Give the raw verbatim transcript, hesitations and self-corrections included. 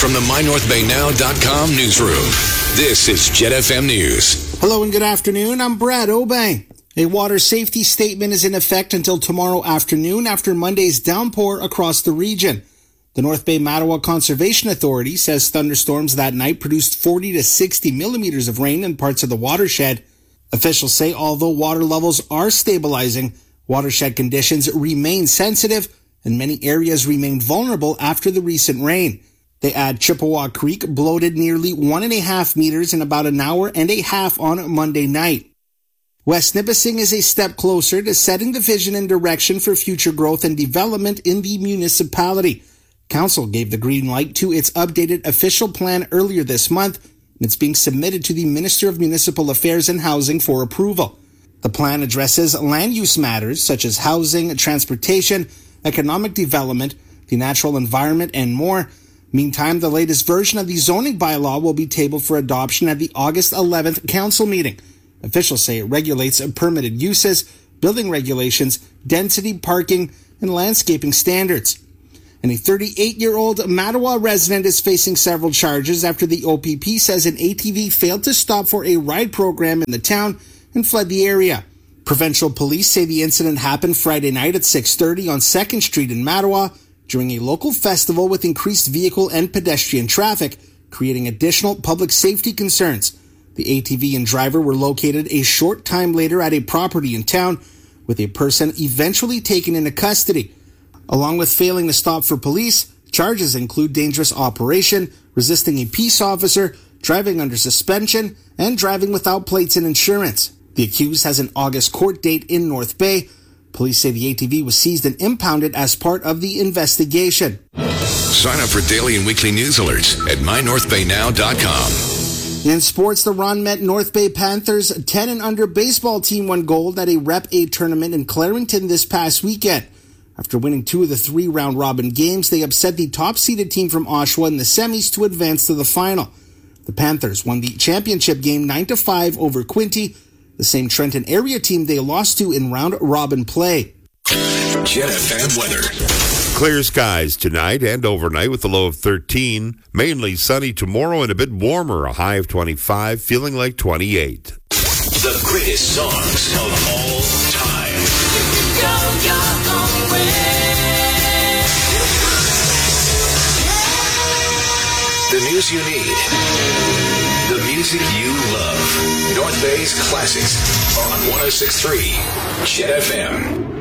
from the my north bay now dot com newsroom, this is Jet F M News. Hello and good afternoon. I'm Brad Obey. A water safety statement is in effect until tomorrow afternoon after Monday's downpour across the region. The North Bay Mattawa Conservation Authority says thunderstorms that night produced forty to sixty millimeters of rain in parts of the watershed. Officials say although water levels are stabilizing, watershed conditions remain sensitive and many areas remain vulnerable after the recent rain. They add Chippewa Creek bloated nearly one and a half meters in about an hour and a half on Monday night. West Nipissing is a step closer to setting the vision and direction for future growth and development in the municipality. Council gave the green light to its updated official plan earlier this month, and it's being submitted to the Minister of Municipal Affairs and Housing for approval. The plan addresses land use matters such as housing, transportation, economic development, the natural environment, and more. Meantime, the latest version of the zoning bylaw will be tabled for adoption at the August eleventh council meeting. Officials say it regulates permitted uses, building regulations, density, parking, and landscaping standards. And a thirty-eight-year-old Mattawa resident is facing several charges after the O P P says an A T V failed to stop for a ride program in the town and fled the area. Provincial police say the incident happened Friday night at six thirty on second Street in Mattawa during a local festival with increased vehicle and pedestrian traffic, creating additional public safety concerns. The A T V and driver were located a short time later at a property in town, with a person eventually taken into custody. Along with failing to stop for police, charges include dangerous operation, resisting a peace officer, driving under suspension, and driving without plates and insurance. The accused has an August court date in North Bay. Police say the A T V was seized and impounded as part of the investigation. Sign up for daily and weekly news alerts at my north bay now dot com. In sports, the Ron Met North Bay Panthers ten and under baseball team won gold at a Rep A tournament in Clarington this past weekend. After winning two of the three round-robin games, they upset the top-seeded team from Oshawa in the semis to advance to the final. The Panthers won the championship game nine to five over Quinte, the same Trenton area team they lost to in round-robin play. Jet F M weather. Clear skies tonight and overnight with a low of thirteen. Mainly sunny tomorrow and a bit warmer, a high of twenty-five, feeling like twenty-eight. The greatest songs of all time. Go your own way. The news you need. The music you love. North Bay's classics on one oh six point three Jet F M.